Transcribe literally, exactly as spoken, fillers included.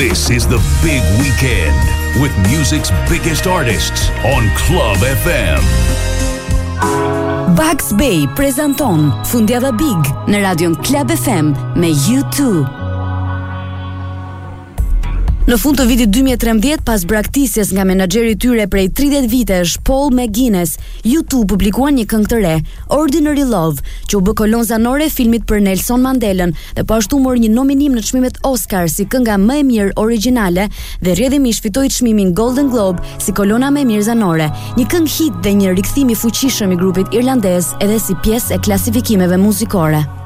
This is the big weekend with music's biggest artists on Club F M. Bugs Bay prezanton Fundjava Big në radion Club F M me U two. Në fund të vitit dy mijë e trembëdhjetë, pas braktisjes nga menaxheri i tyre prej tridhjetë vitesh, Paul McGuinness, U two publikuan një këngë të re, Ordinary Love, që u bë kolon zanore filmit për Nelson Mandelën dhe po ashtu mori një nominim në çmimet Oscar si kënga më e mirë origjinale dhe rrjedhimisht fitoi çmimin Golden Globe si kolona më e mirë zanore. Një këngë hit dhe një rikthim i fuqishëm i grupit irlandez edhe si pjesë e klasifikimeve muzikore.